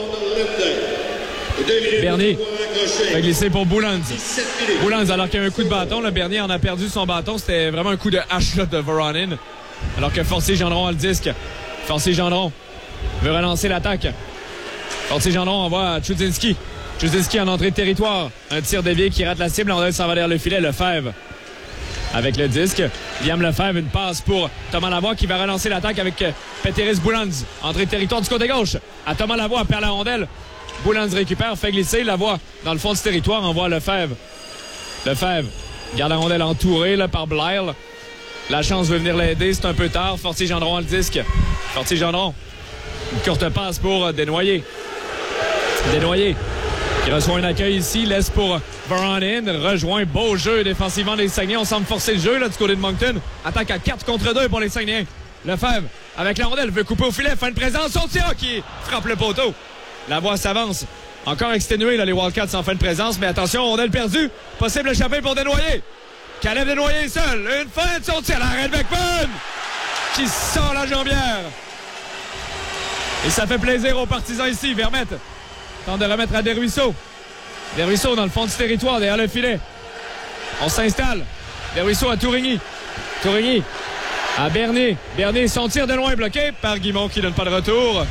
Bernier fait glisser pour Boulans. Boulans, alors qu'il y a un coup de bâton. Le Bernier en a perdu son bâton. C'était vraiment un coup de hache là, de Voronin. Alors que Fortier-Gendron a le disque. Fortier-Gendron veut relancer l'attaque. Fortier-Gendron envoie à Chudzinski. Chudzinski en entrée de territoire. Un tir dévié qui rate la cible. On s'en va derrière le filet. Lefebvre avec le disque. Liam Lefebvre, une passe pour Thomas Lavoie qui va relancer l'attaque avec Peteris Boulans. Entrée de territoire du côté gauche. À Thomas Lavoie, perd la rondelle. Boulans récupère, fait glisser. Lavoie dans le fond du territoire envoie Lefebvre. Lefebvre garde la rondelle entourée là, par Blair. La chance veut venir l'aider. C'est un peu tard. Fortier-Gendron a le disque. Fortier-Gendron. Une courte passe pour Desnoyers. Desnoyers qui reçoit un accueil ici, laisse pour Voronin, rejoint beau jeu défensivement des Saguenay. On semble forcer le jeu là, du côté de Moncton. Attaque à quatre contre deux pour les Saguenayens. Lefebvre, avec la rondelle, veut couper au filet, fait une présence, son tir qui frappe le poteau. La voie s'avance. Encore exténué, là, les Wildcats en fait une présence, mais attention, rondelle perdue. Possible échappée pour Desnoyers. Caleb Desnoyers seul. Une fin de son tir. L'arrêt de Beckman qui sort la jambière. Et ça fait plaisir aux partisans ici. Vermette tente de remettre à Desruisseaux. Desruisseaux dans le fond du territoire, derrière le filet. On s'installe. Desruisseaux à Tourigny. Tourigny à Bernier. Bernier, son tir de loin bloqué par Guimont qui ne donne pas de retour.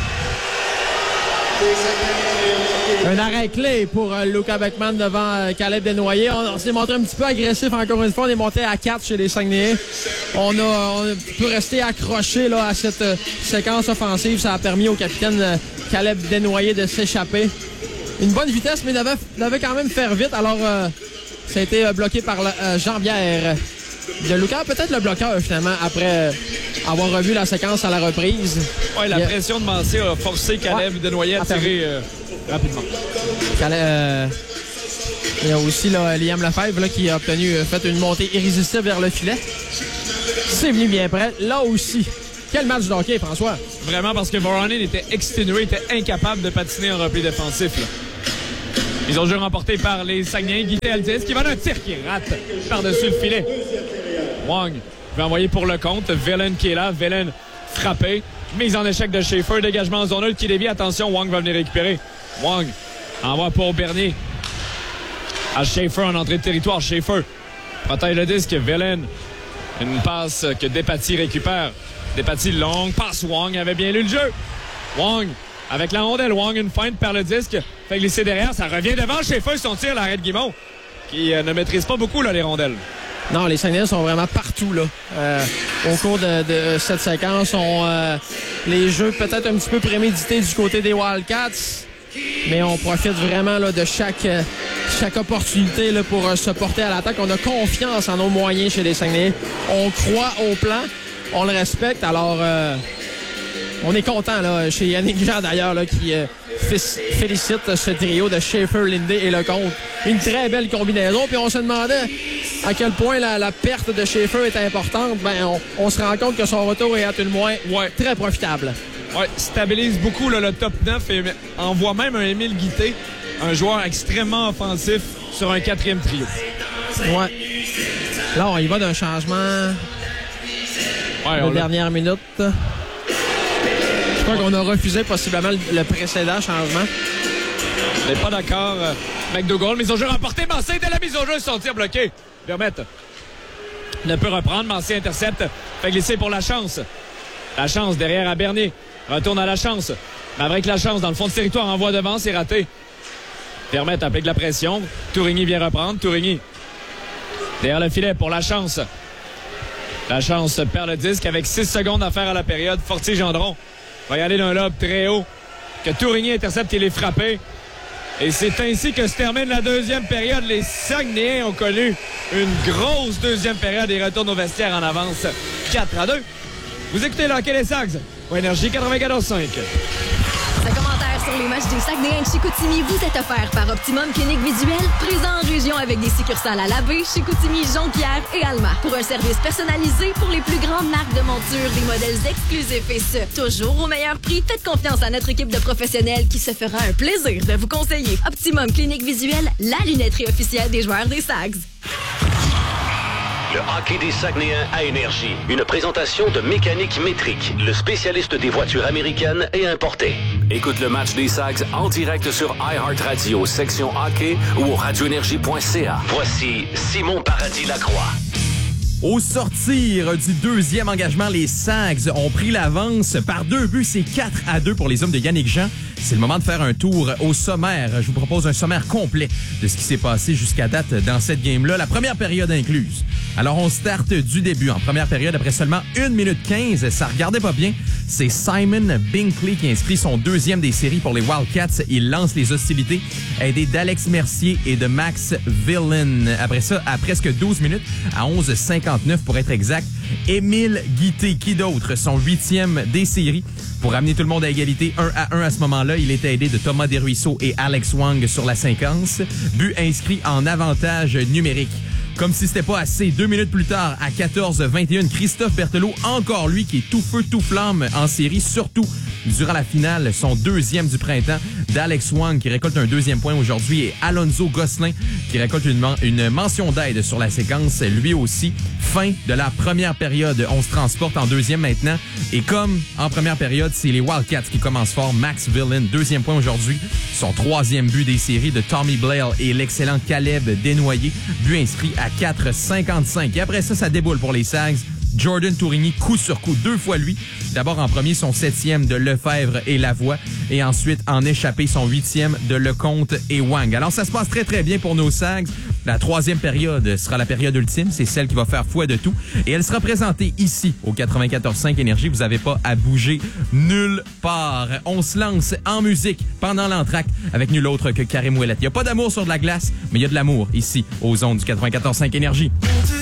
Un arrêt clé pour euh, Luca Beckman devant euh, Caleb Desnoyers. On, on s'est montré un petit peu agressif encore une fois. On est monté à quatre chez les Saguenayens. On a, on a pu rester accroché là, à cette euh, séquence offensive. Ça a permis au capitaine euh, Caleb Desnoyers de s'échapper. Une bonne vitesse, mais il devait, devait quand même faire vite. Alors, euh, ça a été euh, bloqué par la euh, jambière de Luca. Peut-être le bloqueur, finalement, après euh, avoir revu la séquence à la reprise.
Oui, la
a...
pression de Mancé a forcé Caleb ouais. Desnoyers à tirer euh, rapidement.
Caleb, euh... Il y a aussi là, Liam Lefebvre là, qui a obtenu, fait une montée irrésistible vers le filet. C'est venu bien près. Là aussi, quel match de hockey, François?
Vraiment, parce que Voronin était exténué, était incapable de patiner en repli défensif. Là. Ils ont jeu remporté par les Saguenayens. Guy Altidis qui va d'un tir qui rate par-dessus le filet. Wong va envoyer pour le compte. Velen qui est là. Velen frappé. Mise en échec de Schaefer. Dégagement en zone un qui dévie. Attention, Wong va venir récupérer. Wong envoie pour Bernier. À Schaefer en entrée de territoire. Schaefer protège le disque. Velen. Une passe que Despatie récupère. Despatie longue. Passe Wong. Avait bien lu le jeu. Wong avec la rondelle. Wong, une feinte par le disque. Fait glisser derrière. Ça revient devant. Schaefer, son tir, l'arrêt de Guimond. Qui euh, ne maîtrise pas beaucoup là, les rondelles.
Non, les Saguenayens sont vraiment partout là. Euh, au cours de, de cette séquence, on euh, les jeux peut-être un petit peu prémédités du côté des Wildcats, mais on profite vraiment là, de chaque, euh, chaque opportunité là, pour euh, se porter à l'attaque. On a confiance en nos moyens chez les Saguenayens. On croit au plan, on le respecte. Alors, euh, on est content là, chez Yannick Jean d'ailleurs là, qui euh, félicite ce trio de Schaefer, Linday et Lecomte. Une très belle combinaison. Puis on se demandait à quel point la, la perte de Schaefer est importante. Ben, on, on se rend compte que son retour est à tout le moins ouais. très profitable.
Oui, stabilise beaucoup là, le top neuf et envoie même un Émile Guité, un joueur extrêmement offensif, sur un quatrième trio.
Ouais. Là, on y va d'un changement
ouais,
de dernière minute. Je crois qu'on a refusé possiblement le précédent changement.
Je n'ai pas d'accord. Euh, McDougall, mise au jeu remportée. Mancé de la mise au jeu, son tir bloqué. Vermette ne peut reprendre. Mancé intercepte. Fait glisser pour la chance. La chance derrière à Bernier. Retourne à la chance. Avec la chance dans le fond de territoire, envoie devant, c'est raté. Vermette applique la pression. Tourigny vient reprendre. Tourigny derrière le filet pour la chance. La chance perd le disque avec six secondes à faire à la période. Fortier-Gendron va y aller d'un lob très haut que Tourigny intercepte et les frappé. Et c'est ainsi que se termine la deuxième période. Les Saguenayens ont connu une grosse deuxième période et retournent au vestiaire en avance quatre à deux. Vous écoutez le hockey des Sags au Énergie quatre-vingt-quatorze cinq.
Ce commentaire sur les matchs des Saguenayens de Chicoutimi vous est offert par Optimum Clinique Visuelle, présent en région avec des succursales à Labbé, Chicoutimi, Jonquière et Alma. Pour un service personnalisé pour les plus grandes marques de montures, des modèles exclusifs et ce, toujours au meilleur prix, faites confiance à notre équipe de professionnels qui se fera un plaisir de vous conseiller. Optimum Clinique Visuelle, la lunetterie officielle des joueurs des Sags.
Le hockey des Saguenayens à Énergie. Une présentation de Mécanique Métrique, le spécialiste des voitures américaines et importées. Écoute le match des Sags en direct sur iHeartRadio, section hockey ou au radio énergie point c a. Voici Simon Paradis-Lacroix.
Au sortir du deuxième engagement, les Sags ont pris l'avance par deux buts. C'est quatre à deux pour les hommes de Yannick Jean. C'est le moment de faire un tour au sommaire. Je vous propose un sommaire complet de ce qui s'est passé jusqu'à date dans cette game-là, la première période incluse. Alors, on starte du début. En première période, après seulement une minute quinze, ça regardait pas bien. C'est Simon Binkley qui inscrit son deuxième des séries pour les Wildcats. Il lance les hostilités, aidé d'Alex Mercier et de Max Villen. Après ça, à presque douze minutes, à onze cinquante-neuf pour être exact, Émile Guité, qui d'autre, son huitième des séries. Pour amener tout le monde à égalité, un à un à ce moment-là, il était aidé de Thomas Desruisseaux et Alex Wang sur la séquence. But inscrit en avantage numérique. Comme si c'était pas assez, deux minutes plus tard, à quatorze vingt et un, Christophe Berthelot, encore lui qui est tout feu, tout flamme en série, surtout durant la finale, son deuxième du printemps, d'Alex Wang qui récolte un deuxième point aujourd'hui et Alonzo Gosselin qui récolte une, men- une mention d'aide sur la séquence, lui aussi. Fin de la première période, on se transporte en deuxième maintenant et comme en première période, c'est les Wildcats qui commencent fort. Max Villen, deuxième point aujourd'hui, son troisième but des séries de Tommy Blair et l'excellent Caleb Desnoyers, but inscrit à quatre cinquante-cinq. Et après ça, ça déboule pour les Sags. Jordan Tourigny, coup sur coup, deux fois lui. D'abord en premier, son septième de Lefebvre et Lavoie. Et ensuite, en échappé, son huitième de Lecomte et Wang. Alors, ça se passe très, très bien pour nos Sags. La troisième période sera la période ultime. C'est celle qui va faire foi de tout. Et elle sera présentée ici, au quatre-vingt-quatorze cinq Énergie. Vous n'avez pas à bouger nulle part. On se lance en musique pendant l'entracte avec nul autre que Karim Ouellet. Il n'y a pas d'amour sur de la glace, mais il y a de l'amour ici, aux ondes du quatre-vingt-quatorze cinq Énergie.